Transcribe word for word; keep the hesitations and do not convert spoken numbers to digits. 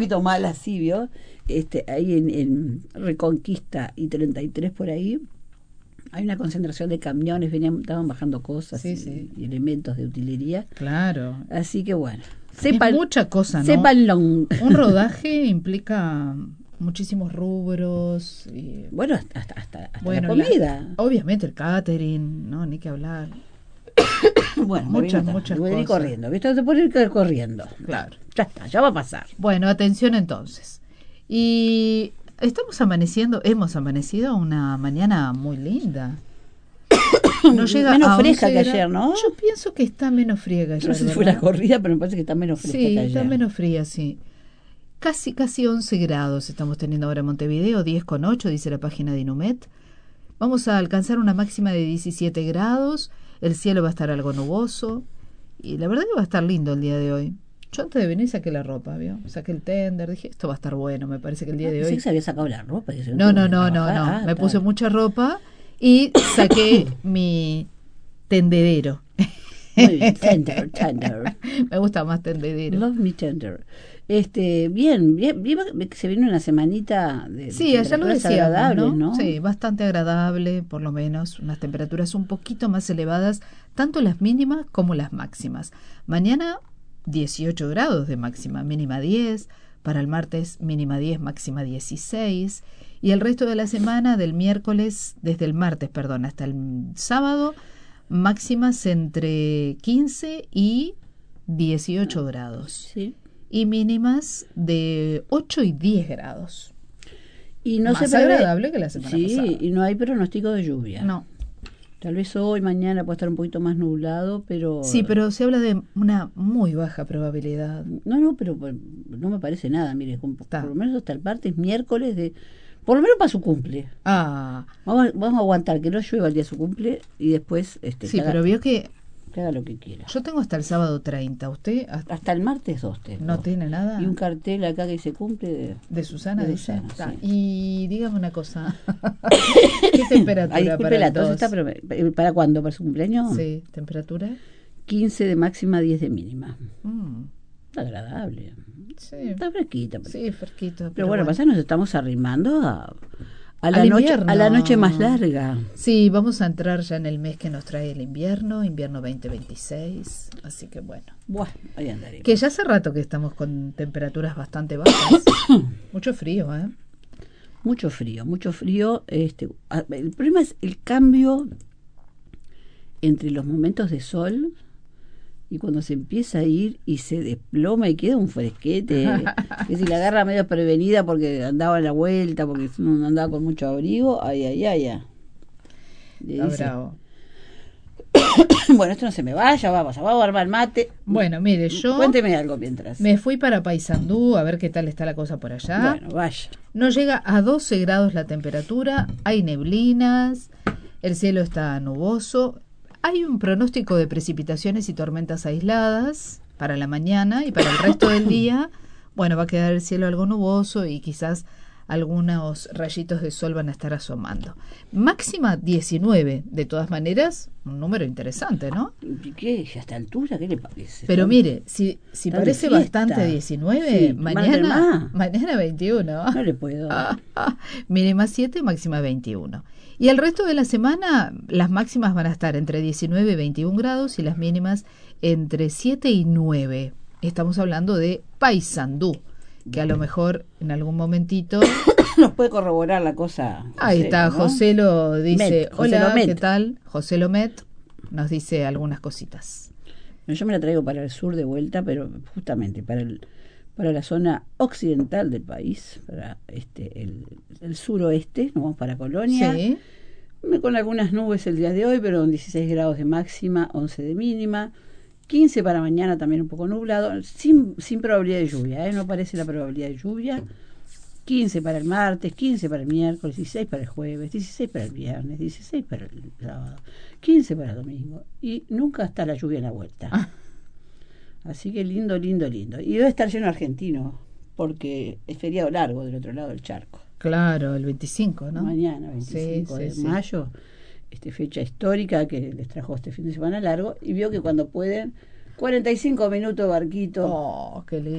poquito mal así, ¿vio? Este, ahí en, en Reconquista y treinta y tres por ahí, hay una concentración de camiones, venían, estaban bajando cosas sí, y, sí. y elementos de utilería. Claro. Así que bueno, sepan, es mucha cosa, ¿no? Sépanlo. Un rodaje implica muchísimos rubros. Y, bueno, hasta, hasta, hasta bueno, la comida. La, obviamente el catering, ¿no? Ni que hablar. Bueno, muchas, me muchas voy cosas. a ir corriendo, ¿viste? Te puedes ir corriendo. Claro. Ya está, ya va a pasar. Bueno, atención entonces. Y estamos amaneciendo, hemos amanecido una mañana muy linda. No llega menos fresca que ayer, ¿no? Yo pienso que está menos fría que ayer. No sé si fue la corrida, pero me parece que está menos fresca sí, que ayer. Sí, está menos fría, sí. Casi, casi once grados estamos teniendo ahora en Montevideo, diez con ocho, dice la página de Inumet. Vamos a alcanzar una máxima de diecisiete grados, el cielo va a estar algo nuboso, y la verdad que va a estar lindo el día de hoy. Yo antes de venir saqué la ropa, ¿vio? Saqué el tender, dije, esto va a estar bueno, me parece que el día ah, de hoy... hoy... que se había sacado la ropa. Que se no, no, no, no, no, ah, me tal. puse mucha ropa y saqué mi tendedero. Muy bien, tender, tender. Me gusta más tendedero. Love me tender. Este, bien, bien, bien, se viene una semanita de sí, ayer lo decíamos, ¿no? ¿no? Sí, bastante agradable, por lo menos, unas temperaturas un poquito más elevadas, tanto las mínimas como las máximas. Mañana dieciocho grados de máxima, mínima diez, para el martes mínima diez, máxima dieciséis, y el resto de la semana, del miércoles, desde el martes, perdón, hasta el sábado, máximas entre quince y dieciocho grados. Sí. Y mínimas de ocho y diez grados. Y no más se prevé... agradable que la semana sí, pasada. Sí, y no hay pronóstico de lluvia. No. Tal vez hoy, mañana puede estar un poquito más nublado, pero... Sí, pero se habla de una muy baja probabilidad. No, no, pero no me parece nada, mire, por, por lo menos hasta el martes, miércoles, de por lo menos para su cumple. Ah. Vamos, vamos a aguantar que no llueva el día de su cumple y después... Este, sí, cada, pero vio que... que haga lo que quiera. Yo tengo hasta el sábado treinta, ¿usted? Hasta, hasta el martes dos. Tengo. ¿No tiene nada? Y un cartel acá que se cumple de... De Susana, de dice. Susana, sí. Y dígame una cosa. ¿Qué temperatura Ay, para la el tos dos? está, pero, ¿para cuándo? ¿Para su cumpleaños? Sí, ¿temperatura? quince de máxima, diez de mínima. Mm. Está agradable. Sí. Está fresquita. Pero, sí, fresquito. Pero, pero bueno, bueno, pasa nos estamos arrimando a... A la, noche, a la noche más larga. Sí, vamos a entrar ya en el mes que nos trae el invierno, invierno veinte veintiséis, así que bueno. Buah, ahí andaremos. Que ya hace rato que estamos con temperaturas bastante bajas. Mucho frío, ¿eh? Mucho frío, mucho frío. Este, el problema es el cambio entre los momentos de sol y cuando se empieza a ir y se desploma y queda un fresquete, que si la agarra medio prevenida porque andaba en la vuelta, porque no andaba con mucho abrigo, ay, ay, ay, ay. Bravo. Bueno, esto no se me vaya, vamos, vamos a armar mate. Bueno, mire, yo... Cuénteme algo mientras. Me fui para Paysandú a ver qué tal está la cosa por allá. Bueno, vaya. No llega a doce grados la temperatura, hay neblinas, el cielo está nuboso. Hay un pronóstico de precipitaciones y tormentas aisladas para la mañana y para el resto del día. Bueno, va a quedar el cielo algo nuboso y quizás algunos rayitos de sol van a estar asomando. Máxima diecinueve, de todas maneras, un número interesante, ¿no? ¿Qué? ¿A esta altura? ¿Qué le parece? Pero mire, si, si parece bastante diecinueve, sí, mañana, mañana veintiuno. No le puedo. Mínima siete, máxima veintiuno. Y el resto de la semana, las máximas van a estar entre diecinueve y veintiún grados y las mínimas entre siete y nueve. Estamos hablando de Paysandú, que a lo mejor en algún momentito nos puede corroborar la cosa. José, ahí está, ¿no? José lo dice. Met, José hola, Lomet. ¿Qué tal? José Lomet nos dice algunas cositas. Yo me la traigo para el sur de vuelta, pero justamente para el para la zona occidental del país, para este el, el suroeste, nos vamos para Colonia, sí. Con algunas nubes el día de hoy, pero con dieciséis grados de máxima, once de mínima, quince para mañana también un poco nublado, sin, sin probabilidad de lluvia, ¿eh? No aparece la probabilidad de lluvia, quince para el martes, quince para el miércoles, dieciséis para el jueves, dieciséis para el viernes, dieciséis para el sábado, quince para el domingo, y nunca está la lluvia en la vuelta. Ah. Así que lindo, lindo, lindo. Y debe estar lleno argentino, porque es feriado largo del otro lado del charco. Claro, el veinticinco, ¿no? Mañana, veinticinco sí, de sí, mayo, este, fecha histórica que les trajo este fin de semana largo, y vio que cuando pueden, cuarenta y cinco minutos barquito. Oh, qué lindo.